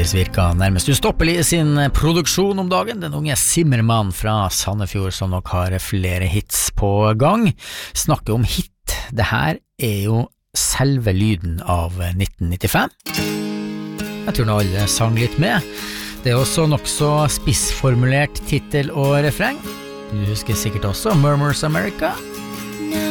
Faktisk virker nærmest ustoppelig I sin produksjon om dagen. Den unge Zimmermann fra Sandefjord som nok har flere hits på gang. Snakker om hit. Det her jo selve lyden av 1995. Jeg tror nå alle sang litt med. Det også nok så spissformulert titel og refreng. Du husker sikkert også Murmurs America.